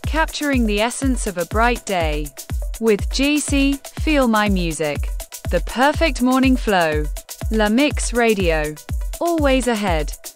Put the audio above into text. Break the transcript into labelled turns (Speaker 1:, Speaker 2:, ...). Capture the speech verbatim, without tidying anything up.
Speaker 1: capturing the essence of a bright day. With G C, feel my music. The perfect morning flow. La Mix Radio. Always ahead.